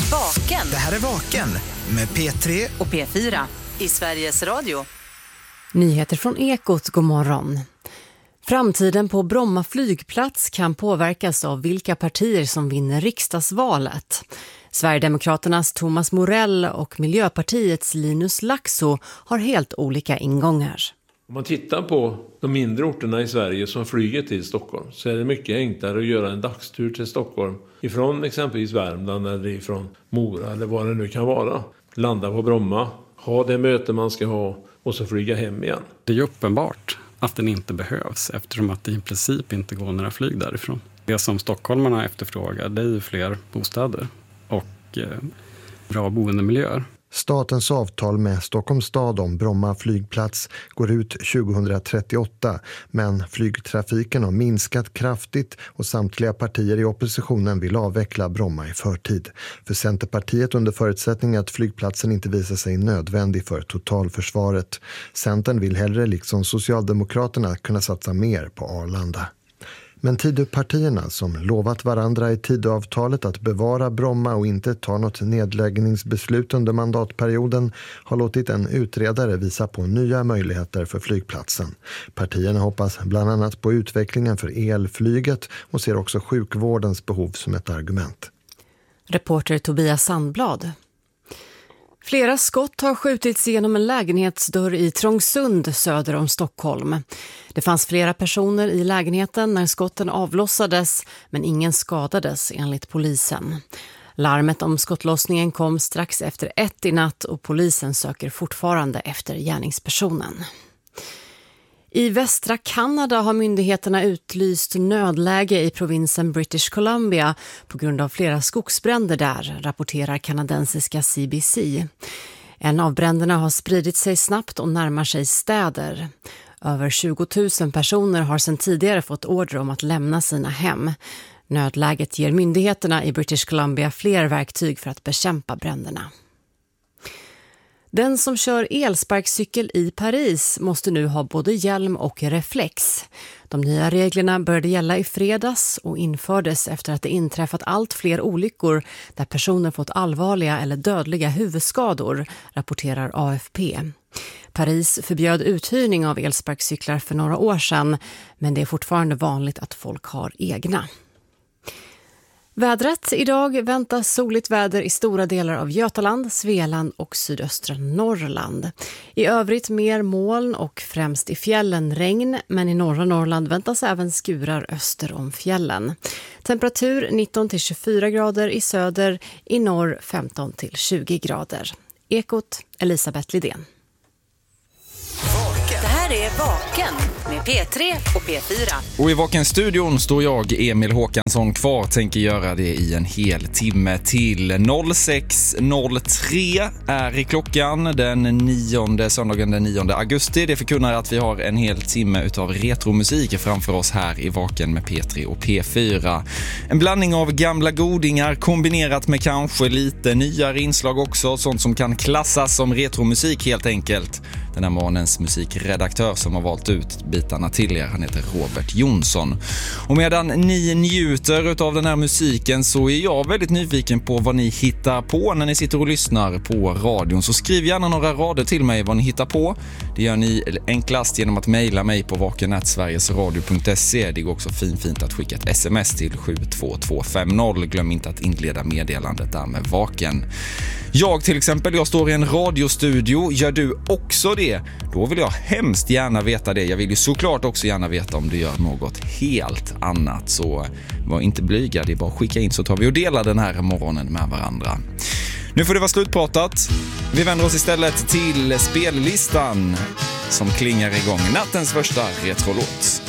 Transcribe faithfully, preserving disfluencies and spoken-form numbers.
Vaken. Det här är Vaken med P tre och P fyra i Sveriges Radio. Nyheter från Ekot, god morgon. Framtiden på Bromma flygplats kan påverkas av vilka partier som vinner riksdagsvalet. Sverigedemokraternas Thomas Morell och Miljöpartiets Linus Laxo har helt olika ingångar. Om man tittar på de mindre orterna i Sverige som flyger till Stockholm så är det mycket enklare att göra en dagstur till Stockholm ifrån exempelvis Värmland eller ifrån Mora eller vad det nu kan vara. Landa på Bromma, ha det möte man ska ha och så flyga hem igen. Det är ju uppenbart att den inte behövs eftersom att det i princip inte går några flyg därifrån. Det som stockholmarna efterfrågar, det är ju fler bostäder och eh, bra boendemiljöer. Statens avtal med Stockholms stad om Bromma flygplats går ut tjugohundratrettioåtta, men flygtrafiken har minskat kraftigt och samtliga partier i oppositionen vill avveckla Bromma i förtid. För Centerpartiet under förutsättning att flygplatsen inte visar sig nödvändig för totalförsvaret. Centern vill hellre liksom Socialdemokraterna kunna satsa mer på Arlanda. Men Tidöpartierna som lovat varandra i Tidöavtalet att bevara Bromma och inte ta något nedläggningsbeslut under mandatperioden har låtit en utredare visa på nya möjligheter för flygplatsen. Partierna hoppas bland annat på utvecklingen för elflyget och ser också sjukvårdens behov som ett argument. Reporter Tobias Sandblad. Flera skott har skjutits genom en lägenhetsdörr i Trångsund söder om Stockholm. Det fanns flera personer i lägenheten när skotten avlossades, men ingen skadades enligt polisen. Larmet om skottlossningen kom strax efter ett i natt och polisen söker fortfarande efter gärningspersonen. I västra Kanada har myndigheterna utlyst nödläge i provinsen British Columbia på grund av flera skogsbränder där, rapporterar kanadensiska C B C. En av bränderna har spridit sig snabbt och närmar sig städer. Över tjugo tusen personer har sedan tidigare fått order om att lämna sina hem. Nödläget ger myndigheterna i British Columbia fler verktyg för att bekämpa bränderna. Den som kör elsparkcykel i Paris måste nu ha både hjälm och reflex. De nya reglerna började gälla i fredags och infördes efter att det inträffat allt fler olyckor där personer fått allvarliga eller dödliga huvudskador, rapporterar A F P. Paris förbjöd uthyrning av elsparkcyklar för några år sedan, men det är fortfarande vanligt att folk har egna. Vädret idag väntas soligt väder i stora delar av Götaland, Svealand och sydöstra Norrland. I övrigt mer moln och främst i fjällen regn, men i norra Norrland väntas även skurar öster om fjällen. Temperatur nitton till tjugofyra grader i söder, i norr femton till tjugo grader. Ekot, Elisabeth Lidén. Det här är Vaken med P tre och P fyra. Och i Vaken-studion står jag, Emil Håkansson, kvar. Tänker göra det i en hel timme till. sex noll tre är i klockan den nionde, söndagen den nionde augusti. Det förkunnar att vi har en hel timme utav retromusik framför oss här i Vaken med P tre och P fyra. En blandning av gamla godingar kombinerat med kanske lite nyare inslag också. Sånt som kan klassas som retromusik helt enkelt. Den här morgonens musikredaktör som har valt ut bitarna till er, han heter Robert Jonsson. Och medan ni njuter av den här musiken så är jag väldigt nyfiken på vad ni hittar på när ni sitter och lyssnar på radion. Så skriv gärna några rader till mig vad ni hittar på. Det gör ni enklast genom att mejla mig på vaken at sverigesradio punkt se. Det går också fint, fint att skicka ett sms till sju två två fem noll. Glöm inte att inleda meddelandet där med Vaken. Jag till exempel, jag står i en radiostudio. Gör du också det? Då vill jag hemskt gärna veta det. Jag vill ju såklart också gärna veta om du gör något helt annat. Så var inte blyga, det är bara att skicka in så tar vi och delar den här morgonen med varandra. Nu får det vara slutpratat. Vi vänder oss istället till spellistan som klingar igång nattens första retrolåt.